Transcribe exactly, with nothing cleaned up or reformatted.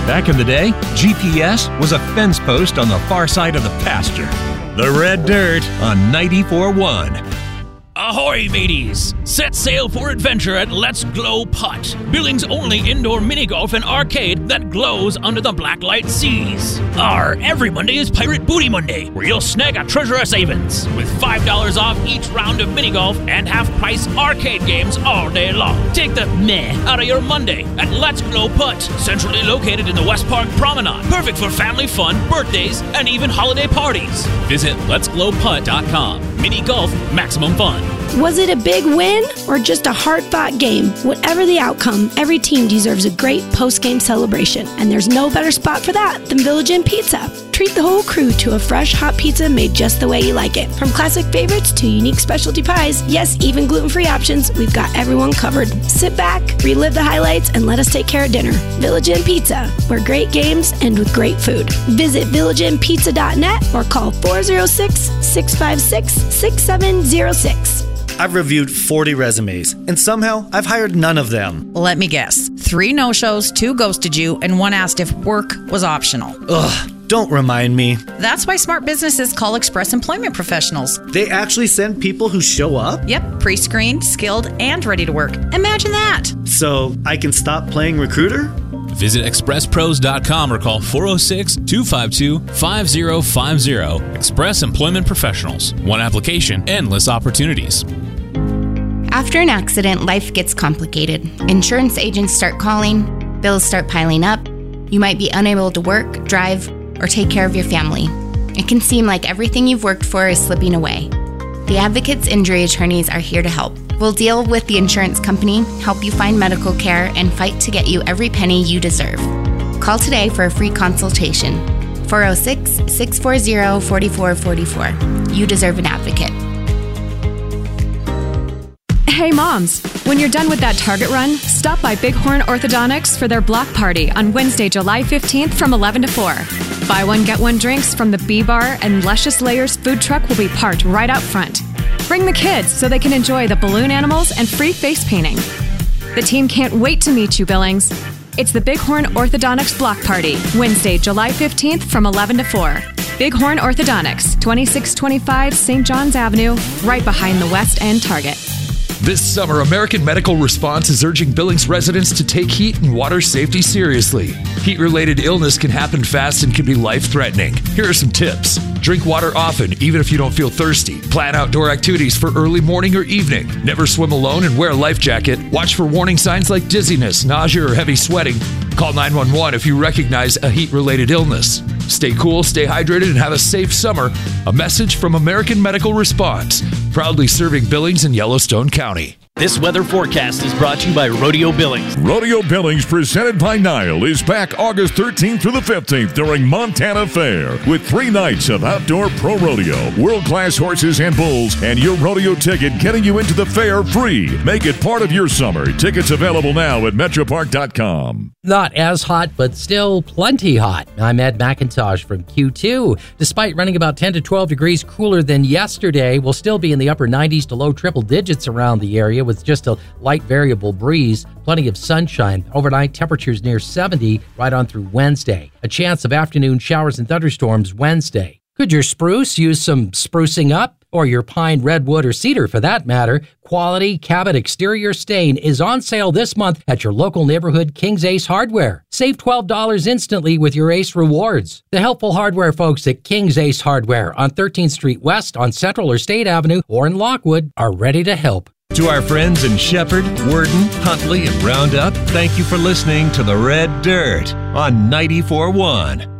Back in the day, G P S was a fence post on the far side of the pasture. The Red Dirt on ninety-four point one. Ahoy, mateys! Set sail for adventure at Let's Glow Putt, Billings' only indoor mini-golf and arcade that glows under the blacklight seas. Arr, every Monday is Pirate Booty Monday, where you'll snag a treasure of savings, with five dollars off each round of mini-golf and half-price arcade games all day long. Take the meh out of your Monday at Let's Glow Putt, centrally located in the West Park Promenade. Perfect for family fun, birthdays, and even holiday parties. Visit lets glow putt dot com. Mini golf, maximum fun. Was it a big win or just a hard-fought game? Whatever the outcome, every team deserves a great post-game celebration, and there's no better spot for that than Village Inn Pizza. Treat the whole crew to a fresh, hot pizza made just the way you like it. From classic favorites to unique specialty pies, yes, even gluten-free options, we've got everyone covered. Sit back, relive the highlights, and let us take care of dinner. Village Inn Pizza, where great games end with great food. Visit village inn pizza dot net or call four oh six, six five six, six seven oh six. I've reviewed forty resumes, and somehow I've hired none of them. Let me guess. Three no-shows, two ghosted you, and one asked if work was optional. Ugh, don't remind me. That's why smart businesses call Express Employment Professionals. They actually send people who show up? Yep, pre-screened, skilled, and ready to work. Imagine that. So I can stop playing recruiter? Visit express pros dot com or call four oh six, two five two, five oh five oh. Express Employment Professionals. One application, endless opportunities. After an accident, life gets complicated. Insurance agents start calling, bills start piling up. You might be unable to work, drive, or take care of your family. It can seem like everything you've worked for is slipping away. The Advocates Injury Attorneys are here to help. We'll deal with the insurance company, help you find medical care, and fight to get you every penny you deserve. Call today for a free consultation. four oh six, six four oh, four four four four. You deserve an advocate. Hey moms, when you're done with that Target run, stop by Bighorn Orthodontics for their block party on Wednesday, July fifteenth from eleven to four. Buy one, get one drinks from the B-Bar, and Luscious Layers food truck will be parked right out front. Bring the kids so they can enjoy the balloon animals and free face painting. The team can't wait to meet you, Billings. It's the Bighorn Orthodontics block party, Wednesday, July fifteenth from eleven to four. Bighorn Orthodontics, twenty-six twenty-five Saint John's Avenue, right behind the West End Target. This summer, American Medical Response is urging Billings residents to take heat and water safety seriously. Heat-related illness can happen fast and can be life-threatening. Here are some tips. Drink water often, even if you don't feel thirsty. Plan outdoor activities for early morning or evening. Never swim alone and wear a life jacket. Watch for warning signs like dizziness, nausea, or heavy sweating. Call nine one one if you recognize a heat-related illness. Stay cool, stay hydrated, and have a safe summer. A message from American Medical Response, proudly serving Billings and Yellowstone County. This weather forecast is brought to you by Rodeo Billings. Rodeo Billings, presented by Nile, is back August thirteenth through the fifteenth during Montana Fair with three nights of outdoor pro rodeo, world-class horses and bulls, and your rodeo ticket getting you into the fair free. Make it part of your summer. Tickets available now at metro park dot com. Not as hot, but still plenty hot. I'm Ed McIntosh from Q two. Despite running about ten to twelve degrees cooler than yesterday, we'll still be in the upper nineties to low triple digits around the area with just a light variable breeze, plenty of sunshine. Overnight temperatures near seventy right on through Wednesday. A chance of afternoon showers and thunderstorms Wednesday. Could your spruce use some sprucing up? Or your pine, redwood, or cedar for that matter? Quality Cabot exterior stain is on sale this month at your local neighborhood King's Ace Hardware. Save twelve dollars instantly with your Ace Rewards. The helpful hardware folks at King's Ace Hardware on thirteenth Street West, on Central or State Avenue, or in Lockwood are ready to help. To our friends in Shepherd, Worden, Huntley, and Roundup, thank you for listening to The Red Dirt on ninety-four point one.